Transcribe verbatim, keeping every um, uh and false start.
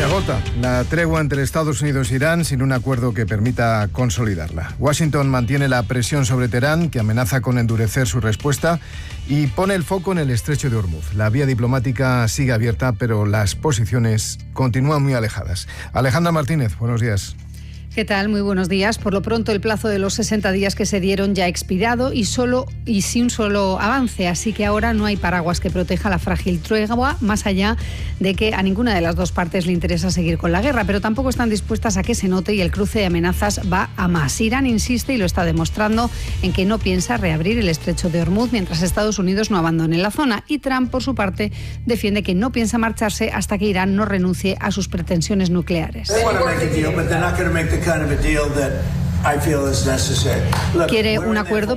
Se agota la tregua entre Estados Unidos e Irán sin un acuerdo que permita consolidarla. Washington mantiene la presión sobre Teherán, que amenaza con endurecer su respuesta, y pone el foco en el estrecho de Hormuz. La vía diplomática sigue abierta, pero las posiciones continúan muy alejadas. Alejandra Martínez, buenos días. ¿Qué tal? Muy buenos días. Por lo pronto, el plazo de los sesenta días que se dieron ya ha expirado y solo y sin solo avance, así que ahora no hay paraguas que proteja la frágil tregua, más allá de que a ninguna de las dos partes le interesa seguir con la guerra, pero tampoco están dispuestas a que se note y el cruce de amenazas va a más. Irán insiste y lo está demostrando en que no piensa reabrir el estrecho de Hormuz mientras Estados Unidos no abandone la zona, y Trump, por su parte, defiende que no piensa marcharse hasta que Irán no renuncie a sus pretensiones nucleares. Quiere un acuerdo